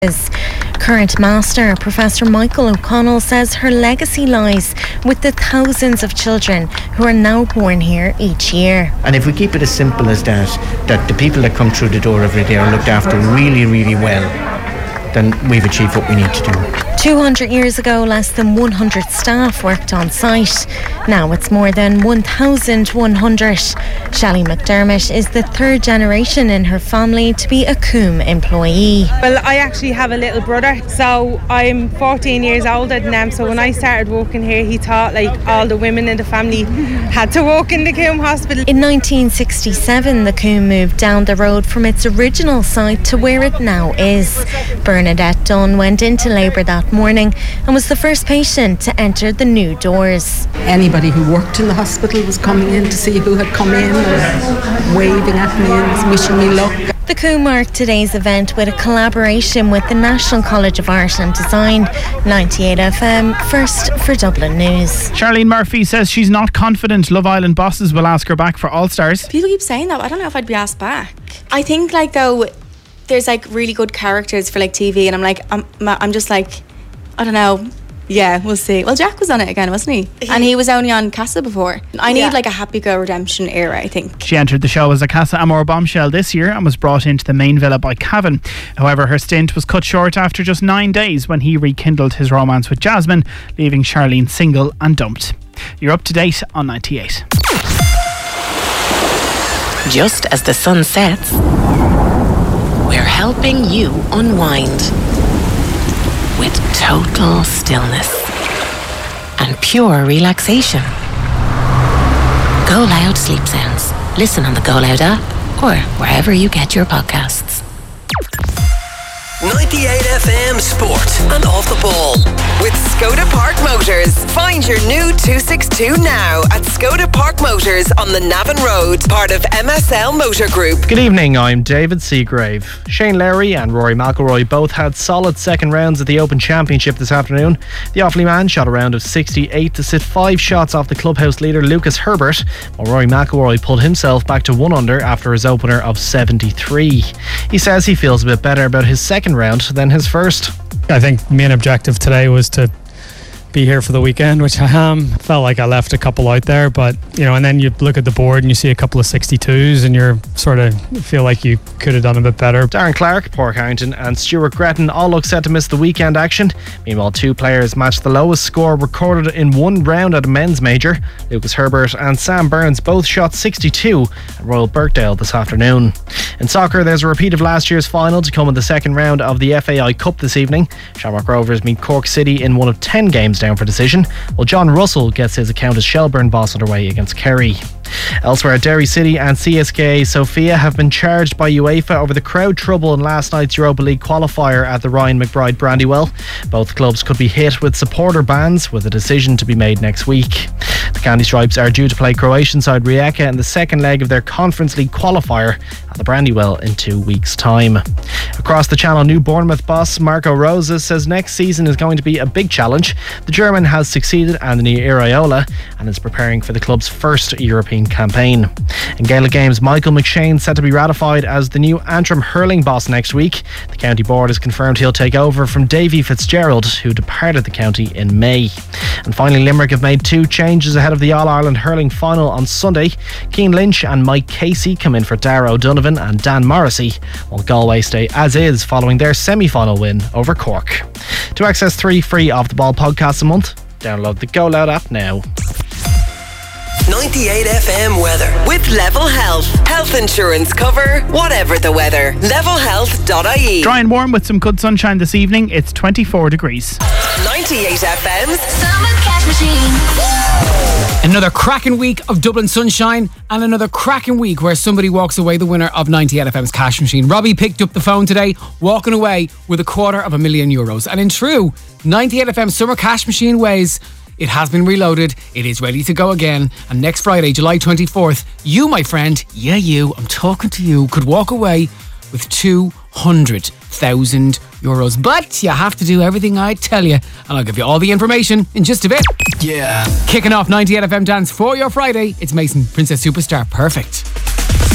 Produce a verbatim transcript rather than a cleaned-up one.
Current master, Professor Michael O'Connell, says her legacy lies with the thousands of children who are now born here each year. And if we keep it as simple as that, that the people that come through the door every day are looked after really, really well, then we've achieved what we need to do. two hundred years ago, less than one hundred staff worked on site. Now it's more than one thousand one hundred. Shelley McDermott is the third generation in her family to be a Coombe employee. Well, I actually have a little brother, so I'm fourteen years older than him. So when I started working here, he thought like all the women in the family had to work in the Coombe Hospital. In nineteen sixty-seven, the Coombe moved down the road from its original site to where it now is. Bernadette Dunn went into labour that morning and was the first patient to enter the new doors. Anybody who worked in the hospital was coming in to see who had come in, or waving at me and wishing me luck. The Coombe marked today's event with a collaboration with the National College of Art and Design. ninety-eight F M, first for Dublin News. Charlene Murphy says she's not confident Love Island bosses will ask her back for All Stars. People keep saying that, but I don't know if I'd be asked back. I think like though there's like really good characters for like T V, and I'm like I'm I'm just like I don't know. Yeah, we'll see. Well, Jack was on it again, wasn't he? he and he was only on Casa before. I need yeah. like a Happy Go Redemption era, I think. She entered the show as a Casa Amor bombshell this year and was brought into the main villa by Cavan. However, her stint was cut short after just nine days when he rekindled his romance with Jasmine, leaving Charlene single and dumped. You're up to date on ninety-eight. Just as the sun sets, we're helping you unwind with total stillness and pure relaxation. Go Loud Sleep Sounds. Listen on the Go Loud app or wherever you get your podcasts. ninety-eight F M Sport and Off the Ball with Skoda Park Motors. Find your new two sixty-two now at Skoda Park Motors on the Navan Road, part of M S L Motor Group. Good evening, I'm David Seagrave. Shane Lowry and Rory McIlroy both had solid second rounds at the Open Championship this afternoon. The Offaly man shot a round of sixty-eight to sit five shots off the clubhouse leader Lucas Herbert, while Rory McIlroy pulled himself back to one under after his opener of seventy-three. He says he feels a bit better about his second round than his first. I think the main objective today was to be here for the weekend, which I am. Felt like I left a couple out there, but you know, and then you look at the board and you see a couple of sixty-twos and you're sort of feel like you could have done a bit better. Darren Clark, Paul Harrington and Stuart Gretton all look set to miss the weekend action. Meanwhile, two players matched the lowest score recorded in one round at a men's major. Lucas Herbert and Sam Burns both shot sixty-two at Royal Birkdale this afternoon. In soccer, there's a repeat of last year's final to come in the second round of the F A I Cup this evening. Shamrock Rovers meet Cork City in one of ten games down for decision, while John Russell gets his account as Shelbourne boss underway against Kerry. Elsewhere, Derry City and C S K A Sofia have been charged by UEFA over the crowd trouble in last night's Europa League qualifier at the Ryan McBride Brandywell. Both clubs could be hit with supporter bans, with a decision to be made next week. The Candy Stripes are due to play Croatian side Rijeka in the second leg of their Conference League qualifier at the Brandywell in two weeks' time. Across the channel, new Bournemouth boss Marco Rose says next season is going to be a big challenge. The German has succeeded Anthony Iraola and is preparing for the club's first European campaign. In Gaelic games, Michael McShane set to be ratified as the new Antrim hurling boss next week. The county board has confirmed he'll take over from Davy Fitzgerald, who departed the county in May. And finally, Limerick have made two changes ahead of the All-Ireland hurling final on Sunday. Keane Lynch and Mike Casey come in for Dara O'Donovan and Dan Morrissey, while Galway stay as is following their semi-final win over Cork. To access three free Off the Ball podcasts a month, download the Go Loud app now. ninety-eight F M weather with Level Health. Health insurance cover, whatever the weather. level health dot I E. Dry and warm with some good sunshine this evening. It's twenty-four degrees. ninety-eight F M's Summer Cash Machine. Another cracking week of Dublin sunshine and another cracking week where somebody walks away the winner of ninety-eight F M's Cash Machine. Robbie picked up the phone today, walking away with a quarter of a million euros. And in true ninety-eight F M Summer Cash Machine ways, it has been reloaded, it is ready to go again, and next Friday, July twenty-fourth, you, my friend, yeah you, I'm talking to you, could walk away with two hundred thousand euros. But you have to do everything I tell you, and I'll give you all the information in just a bit. Yeah. Kicking off ninety-eight F M Dance for your Friday, it's Mason, Princess Superstar, perfect.